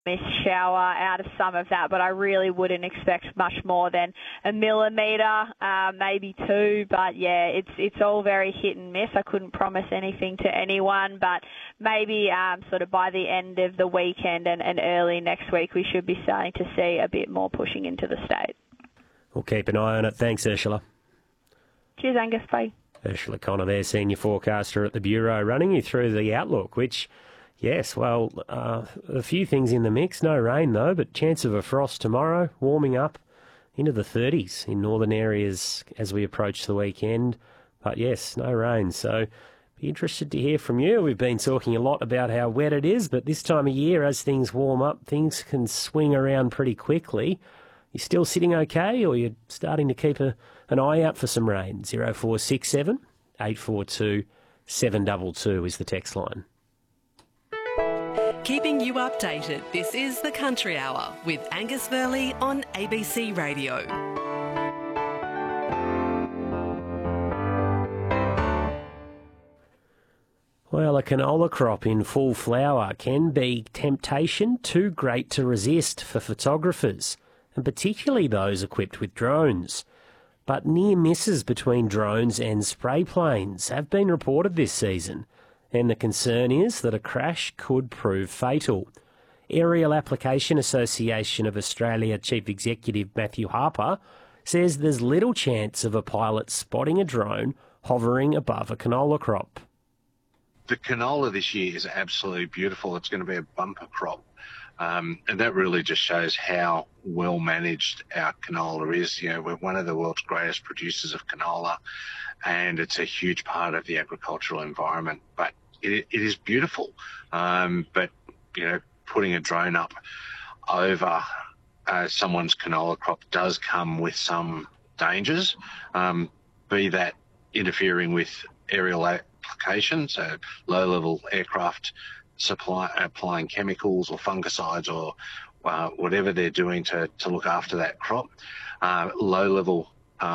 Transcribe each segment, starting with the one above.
mist shower out of some of that, but I really wouldn't expect much more than a millimetre, maybe 2. But yeah, it's all very hit and miss. I couldn't promise anything to anyone, but maybe sort of by the end of the weekend and early next week, we should be starting to see a bit more pushing into the state. We'll keep an eye on it. Thanks, Ursula. Cheers, Angus. Bye. Ursula Connor there, senior forecaster at the Bureau, running you through the outlook, which, yes, well, a few things in the mix. No rain, though, but chance of a frost tomorrow, warming up into the 30s in northern areas as we approach the weekend. But, yes, no rain. So be interested to hear from you. We've been talking a lot about how wet it is, but this time of year, as things warm up, things can swing around pretty quickly. You still sitting okay, or you're starting to keep an eye out for some rain? 0467 842 722 is the text line. Keeping you updated, this is the Country Hour with Angus Verley on ABC Radio. Well, a canola crop in full flower can be temptation too great to resist for photographers, and particularly those equipped with drones. But near misses between drones and spray planes have been reported this season, and the concern is that a crash could prove fatal. Aerial Application Association of Australia Chief Executive Matthew Harper says there's little chance of a pilot spotting a drone hovering above a canola crop. The canola this year is absolutely beautiful. It's going to be a bumper crop. And that really just shows how well managed our canola is. You know, we're one of the world's greatest producers of canola, and it's a huge part of the agricultural environment. But it is beautiful. But, you know, putting a drone up over someone's canola crop does come with some dangers, be that interfering with aerial application, so low-level aircraft applying chemicals or fungicides or whatever they're doing to look after that crop. Low-level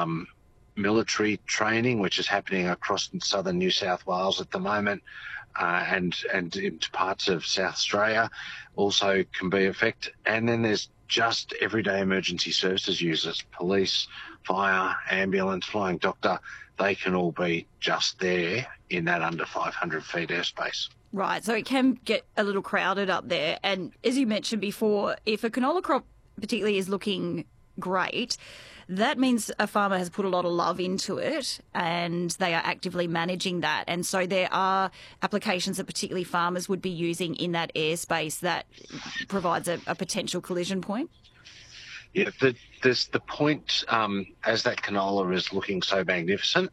military training, which is happening across southern New South Wales at the moment, and into parts of South Australia also can be affected. And then there's just everyday emergency services users, police, fire, ambulance, flying doctor. They can all be just there in that under 500 feet airspace. Right, so it can get a little crowded up there. And as you mentioned before, if a canola crop particularly is looking great, that means a farmer has put a lot of love into it and they are actively managing that. And so there are applications that particularly farmers would be using in that airspace that provides a potential collision point. Yeah, there's the point, as that canola is looking so magnificent,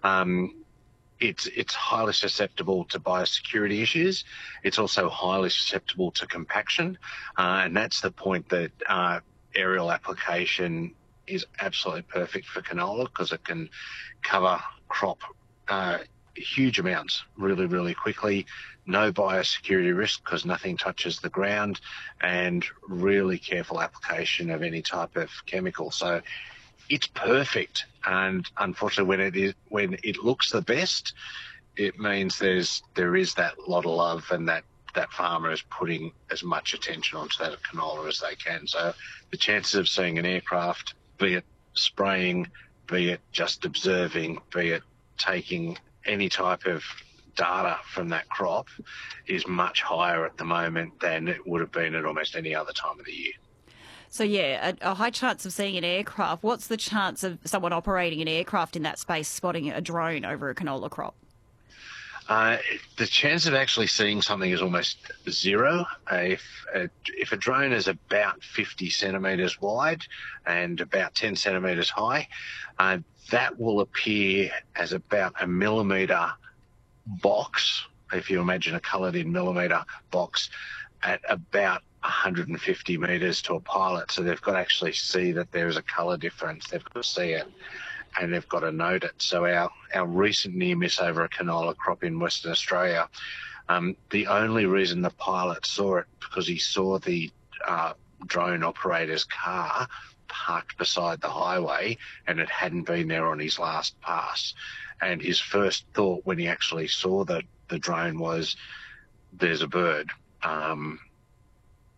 it's highly susceptible to biosecurity issues. It's also highly susceptible to compaction, and that's the point that aerial application is absolutely perfect for canola, because it can cover crop huge amounts really, really quickly. No biosecurity risk because nothing touches the ground, and really careful application of any type of chemical. So it's perfect. And unfortunately, when it looks the best, it means there is that lot of love, and that farmer is putting as much attention onto that canola as they can. So the chances of seeing an aircraft, be it spraying, be it just observing, be it taking any type of data from that crop, is much higher at the moment than it would have been at almost any other time of the year. So, yeah, a high chance of seeing an aircraft. What's the chance of someone operating an aircraft in that space spotting a drone over a canola crop? The chance of actually seeing something is almost zero. If a drone is about 50 centimetres wide and about 10 centimetres high, that will appear as about a millimetre box, if you imagine a coloured-in millimetre box, at about 150 metres to a pilot. So they've got to actually see that there is a colour difference. They've got to see it, and they've got to note it. So our recent near miss over a canola crop in Western Australia, the only reason the pilot saw it, because he saw the drone operator's car parked beside the highway, and it hadn't been there on his last pass. And his first thought when he actually saw the drone was, there's a bird.